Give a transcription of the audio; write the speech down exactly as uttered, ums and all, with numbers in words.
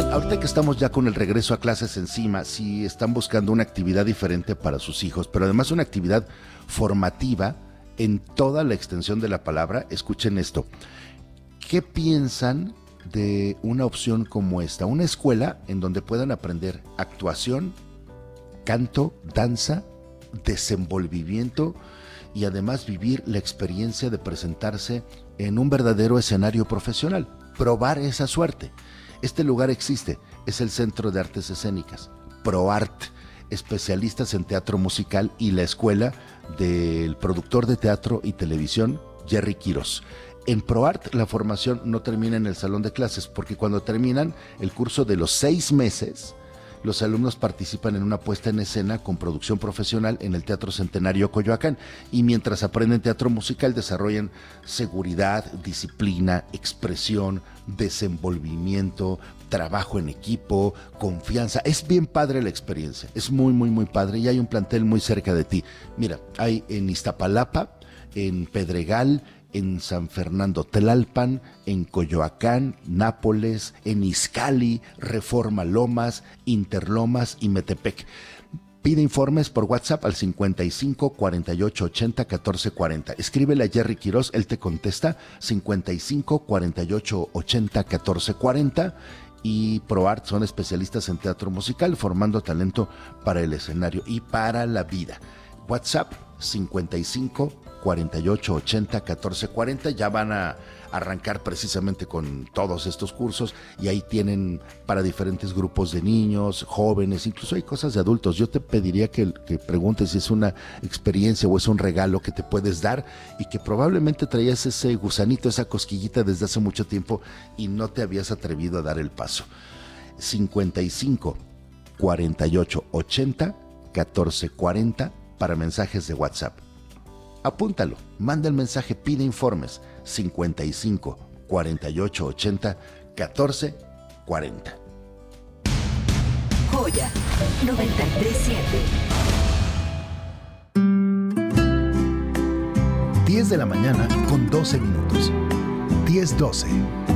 Ahorita que estamos ya con el regreso a clases encima, si están buscando una actividad diferente para sus hijos, pero además una actividad formativa en toda la extensión de la palabra, escuchen esto. ¿Qué piensan de una opción como esta? Una escuela en donde puedan aprender actuación, canto, danza, desenvolvimiento y además vivir la experiencia de presentarse en un verdadero escenario profesional, probar esa suerte. Este lugar existe, es el Centro de Artes Escénicas, ProArt, especialistas en teatro musical y la escuela del productor de teatro y televisión, Jerry Quiros. En ProArt la formación no termina en el salón de clases, porque cuando terminan el curso de los seis meses, los alumnos participan en una puesta en escena con producción profesional en el Teatro Centenario Coyoacán, y mientras aprenden teatro musical desarrollan seguridad, disciplina, expresión, desenvolvimiento, trabajo en equipo, confianza. Es bien padre la experiencia, es muy muy muy padre, y hay un plantel muy cerca de ti. Mira, hay en Iztapalapa, en Pedregal, en San Fernando Tlalpan, en Coyoacán, Nápoles, en Izcalli, Reforma Lomas, Interlomas y Metepec. Pide informes por WhatsApp al cincuenta y cinco, cuarenta y ocho, ochenta, catorce, cuarenta. Escríbele a Jerry Quiros, él te contesta, cincuenta y cinco, cuarenta y ocho, ochenta, catorce, cuarenta. Y ProArt son especialistas en teatro musical, formando talento para el escenario y para la vida. WhatsApp cincuenta y cinco, cuarenta y ocho, ochenta, catorce, cuarenta. Ya van a arrancar precisamente con todos estos cursos, y ahí tienen para diferentes grupos de niños, jóvenes, incluso hay cosas de adultos. Yo te pediría que, que preguntes si es una experiencia o es un regalo que te puedes dar y que probablemente traías ese gusanito, esa cosquillita desde hace mucho tiempo y no te habías atrevido a dar el paso. cincuenta y cinco, cuarenta y ocho, ochenta, catorce, cuarenta para mensajes de WhatsApp. Apúntalo, manda el mensaje, pide informes, cincuenta y cinco, cuarenta y ocho, ochenta, catorce, cuarenta. Joya noventa y tres punto siete. diez de la mañana con doce minutos. diez doce.